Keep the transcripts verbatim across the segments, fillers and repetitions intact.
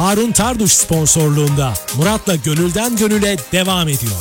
Harun Tarduş sponsorluğunda Murat'la Gönülden Gönüle devam ediyor.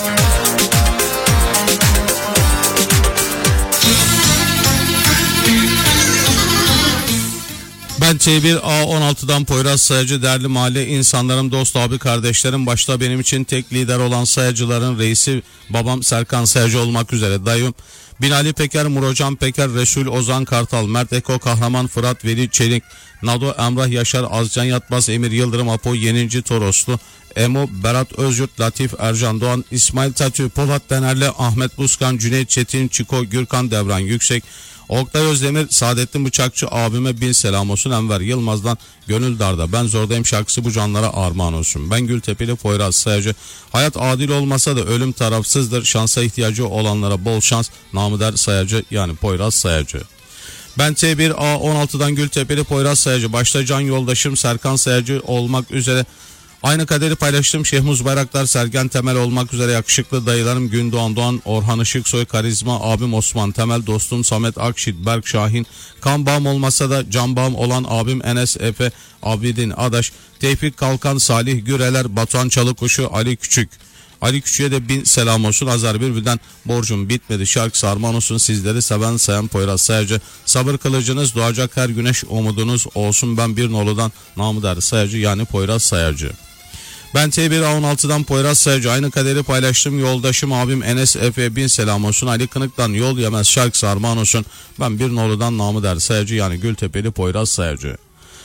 Ben T bir A on altıdan Poyraz Sayacı, değerli mahalle insanlarım, dost abi kardeşlerim, başta benim için tek lider olan sayacıların reisi babam Serkan Sayacı olmak üzere dayım Binali Peker, Murocan Peker, Resul Ozan Kartal, Mert Eko Kahraman, Fırat Veli Çelik, Nado Emrah Yaşar, Azcan Yatmaz, Emir Yıldırım, Apo Yenici Toroslu, Emo Berat Özyurt, Latif Ercan Doğan, İsmail Tatü, Polat Denerli, Ahmet Buskan, Cüneyt Çetin, Çiko Gürkan, Devran Yüksek, Oktay Özdemir, Saadettin Bıçakçı, abime bin selam olsun. Enver Yılmaz'dan Gönül Darda Ben Zordayım şarkısı bu canlara armağan olsun. Ben Gültepeli Poyraz Sayacı. Hayat adil olmasa da ölüm tarafsızdır. Şansa ihtiyacı olanlara bol şans. Namı der Sayacı, yani Poyraz Sayacı. Ben T bir A on altıdan Gültepeli Poyraz Sayacı. Başta can yoldaşım Serkan Sayacı olmak üzere aynı kaderi paylaştım. Şehmuz Bayraktar, Sergen Temel olmak üzere yakışıklı dayılarım Gündoğan Doğan, Orhan Işıksoy, karizma abim Osman Temel, dostum Samet Akşit, Berk Şahin, kan bağım olmasa da can bağım olan abim Enes Efe, Abidin Adaş, Tevfik Kalkan, Salih Güreler, Batuhan Çalıkuşu, Ali Küçük. Ali Küçük'e de bin selam olsun. Azar Bülbül'den borcum bitmedi şarkısı armağan olsun. Sizleri seven sayan Poyraz Sayacı. Sabır kılıcınız doğacak her güneş umudunuz olsun. Ben bir noludan namı der Sayacı, yani Poyraz Sayacı. Ben T bir A on altıdan Poyraz Sayacı. Aynı kaderi paylaştım. Yoldaşım abim Enes Efe bin selam olsun. Ali Kınık'tan Yol Yemez şarkısı armağan olsun. Ben bir noludan namı der Sayacı, yani Gültepeli Poyraz Sayacı.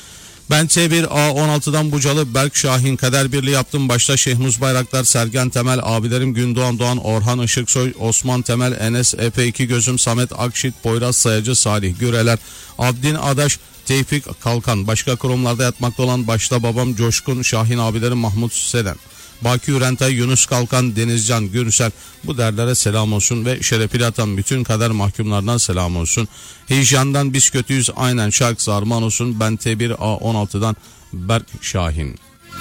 Ben T bir A on altıdan Bucalı Berk Şahin, kader birliği yaptım. Başta Şehmuz Bayraktar, Sergen Temel, abilerim Gündoğan Doğan, Orhan Işıksoy, Osman Temel, Enes Efe, iki gözüm Samet Akşit, Poyraz Sayacı, Salih Güreler, Abdin Adaş, Tevfik Kalkan. Başka kurumlarda yatmakta olan başta babam Coşkun, Şahin abilerim Mahmut Selen, Baki Ürentay, Yunus Kalkan, Denizcan Gürsel, bu derlere selam olsun ve şerefli atan bütün kader mahkumlardan selam olsun. Heyecandan biz kötüyüz aynen şarkısı armağan olsun. Ben T bir A on altıdan Berk Şahin.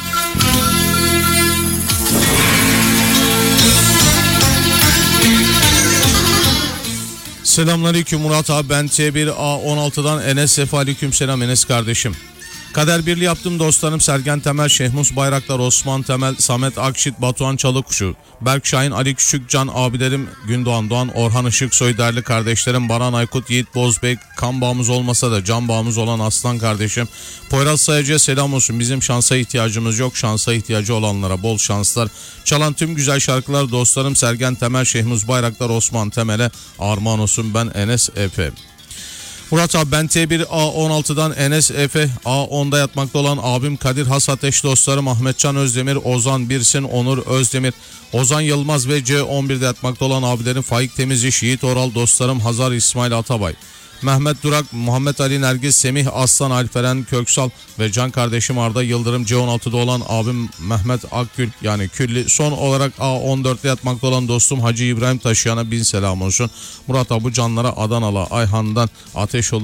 Selamünaleyküm Murat abi, ben T bir A on altıdan Enes Sefa. Aleyküm selam Enes kardeşim. Kader birliği yaptım dostlarım Sergen Temel, Şehmus Bayraktar, Osman Temel, Samet Akşit, Batuhan Çalıkuşu, Berk Şahin, Ali Küçükcan abilerim Gündoğan Doğan, Orhan Işıksoy, değerli kardeşlerim Baran Aykut, Yiğit Bozbek, kan bağımız olmasa da can bağımız olan aslan kardeşim Poyraz Sayacı'ya selam olsun. Bizim şansa ihtiyacımız yok, şansa ihtiyacı olanlara bol şanslar. Çalan tüm güzel şarkılar dostlarım Sergen Temel, Şehmus Bayraktar, Osman Temel'e armağan olsun. Ben Enes Efe. Murat abi, ben T bir A on altıdan Enes Efe. A onda yatmakta olan abim Kadir Has Ateş, dostlarım Ahmetcan Özdemir, Ozan Birsin, Onur Özdemir, Ozan Yılmaz ve C on birde yatmakta olan abilerim Faik Temiziş, Yiğit Oral, dostlarım Hazar İsmail Atabay, Mehmet Durak, Muhammed Ali Nergis, Semih Aslan, Alperen Köksal ve can kardeşim Arda Yıldırım. C on altıda olan abim Mehmet Akgül, yani Külli. Son olarak A on dörtte yatmakta olan dostum Hacı İbrahim Taşıyan'a bin selam olsun. Murat abi, bu canlara Adanalı Ayhan'dan ateş olur.